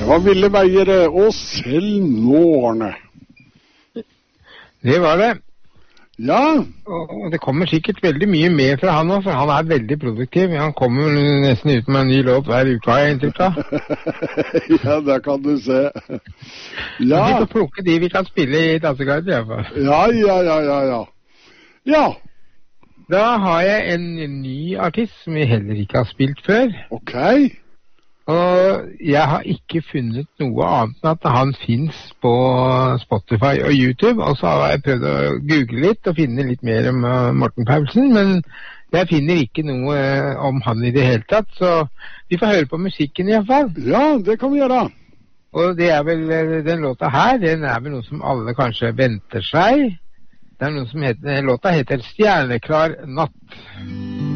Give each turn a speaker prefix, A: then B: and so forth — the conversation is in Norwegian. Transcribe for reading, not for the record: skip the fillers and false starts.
A: Det var Ville Veier og selv nå, Arne.
B: Det var det.
A: Ja.
B: Og det kommer sikkert veldig mye mer fra han også, for han veldig produktiv. Han kommer nesten ut med en ny låt hver uke, har jeg inntrykk av.
A: Ja, det kan du se. Ja.
B: Han sitter og plukker de vi kan spille i Dansegarden, i hvert fall.
A: Ja. Ja.
B: Da har jeg en ny artist som vi heller ikke har spilt før.
A: Ok.
B: Og jeg har ikke funnet noe annet enn at han finnes på Spotify og YouTube, og så har jeg prøvd å google litt og finne litt mer om Morten Paulsen, men jeg finner ikke noe om han i det hele tatt, så vi får høre på musikken i hvert fall.
A: Ja, det kan vi gjøre.
B: Og det vel, den låta her, den vel noe som alle kanskje venter seg. Det noe som heter, låta heter Stjerneklar natt.